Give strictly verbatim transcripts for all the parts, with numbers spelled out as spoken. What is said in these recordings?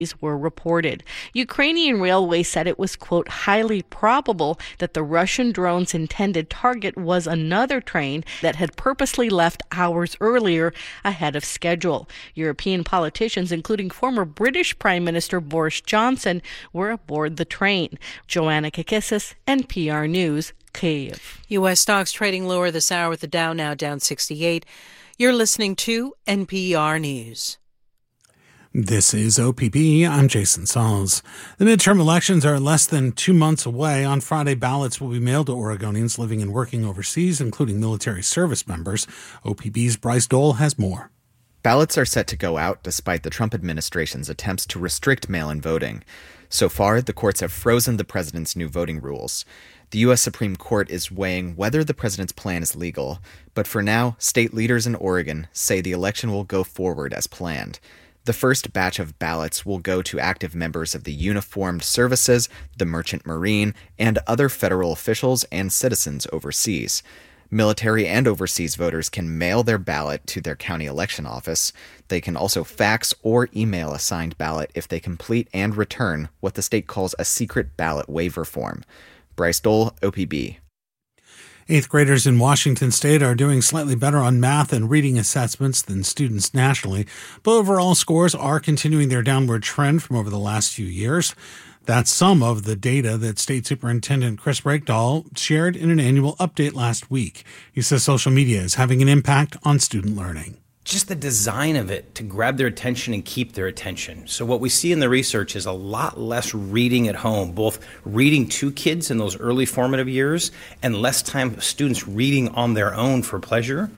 were reported. Ukrainian Railway said it was, quote, highly probable that the Russian drone's intended target was another train that had purposely left hours earlier ahead of schedule. European politicians, including former British Prime Minister Boris Johnson, were aboard the train. Joanna Kakissis, N P R News, Kyiv. U S stocks trading lower this hour with the Dow now down sixty-eight. You're listening to N P R News. This is O P B. I'm Jason Sauls. The midterm elections are less than two months away. On Friday, ballots will be mailed to Oregonians living and working overseas, including military service members. O P B's Bryce Dole has more. Ballots are set to go out despite the Trump administration's attempts to restrict mail-in voting. So far, the courts have frozen the president's new voting rules. The U S Supreme Court is weighing whether the president's plan is legal, but for now, state leaders in Oregon say the election will go forward as planned. The first batch of ballots will go to active members of the Uniformed Services, the Merchant Marine, and other federal officials and citizens overseas. Military and overseas voters can mail their ballot to their county election office. They can also fax or email a signed ballot if they complete and return what the state calls a secret ballot waiver form. Bryce Dole, O P B. Eighth graders in Washington state are doing slightly better on math and reading assessments than students nationally, but overall scores are continuing their downward trend from over the last few years. That's some of the data that State Superintendent Chris Breakdahl shared in an annual update last week. He says social media is having an impact on student learning. Just the design of it to grab their attention and keep their attention. So what we see in the research is a lot less reading at home, both reading to kids in those early formative years and less time students reading on their own for pleasure.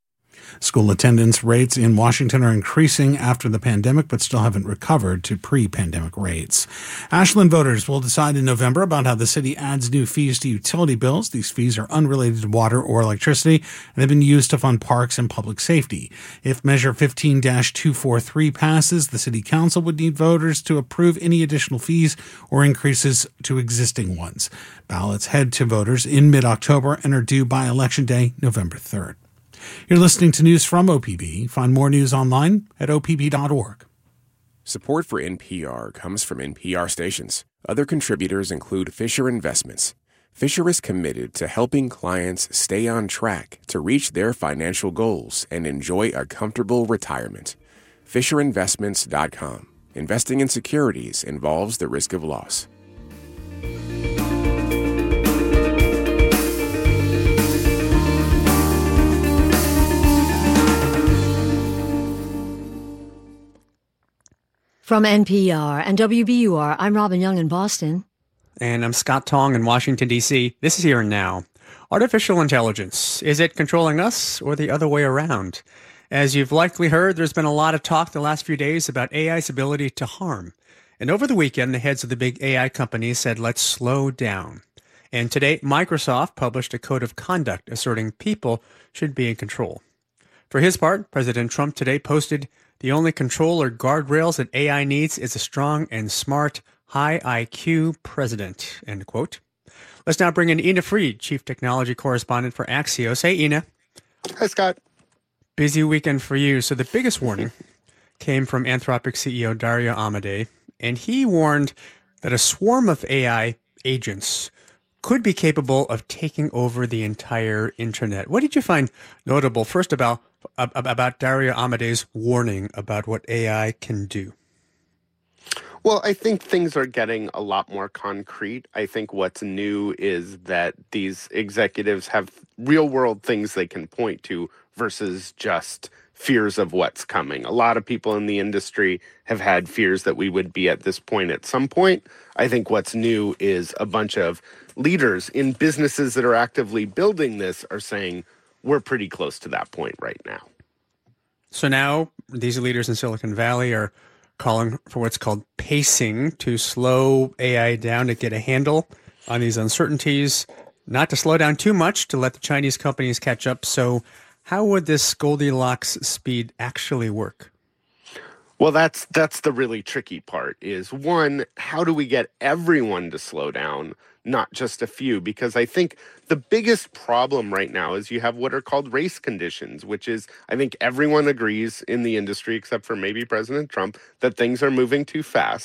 School attendance rates in Washington are increasing after the pandemic, but still haven't recovered to pre-pandemic rates. Ashland voters will decide in November about how the city adds new fees to utility bills. These fees are unrelated to water or electricity, and have been used to fund parks and public safety. If Measure fifteen dash two forty-three passes, the city council would need voters to approve any additional fees or increases to existing ones. Ballots head to voters in mid-October and are due by Election Day, November third. You're listening to news from O P B. Find more news online at O P B dot org. Support for N P R comes from N P R stations. Other contributors include Fisher Investments. Fisher is committed to helping clients stay on track to reach their financial goals and enjoy a comfortable retirement. Fisher Investments dot com. Investing in securities involves the risk of loss. From N P R and W B U R, I'm Robin Young in Boston. And I'm Scott Tong in Washington, D C This is Here and Now. Artificial intelligence, is it controlling us or the other way around? As you've likely heard, there's been a lot of talk the last few days about A I's ability to harm. And over the weekend, the heads of the big A I companies said, let's slow down. And today, Microsoft published a code of conduct asserting people should be in control. For his part, President Trump today posted, the only control or guardrails that A I needs is a strong and smart, high I Q president, end quote. Let's now bring in Ina Fried, Chief Technology Correspondent for Axios. Hey, Ina. Hi, Scott. Busy weekend for you. So the biggest warning came from Anthropic C E O Dario Amodei, and he warned that a swarm of A I agents could be capable of taking over the entire internet. What did you find notable, first about about Dario Amodei's warning about what A I can do? Well, I think things are getting a lot more concrete. I think what's new is that these executives have real-world things they can point to versus just fears of what's coming. A lot of people in the industry have had fears that we would be at this point at some point. I think what's new is a bunch of leaders in businesses that are actively building this are saying, we're pretty close to that point right now. So now these leaders in Silicon Valley are calling for what's called pacing to slow A I down to get a handle on these uncertainties, not to slow down too much to let the Chinese companies catch up. So how would this Goldilocks speed actually work? Well, that's that's the really tricky part is one, how do we get everyone to slow down, not just a few? Because I think the biggest problem right now is you have what are called race conditions, which is I think everyone agrees in the industry, except for maybe President Trump, that things are moving too fast.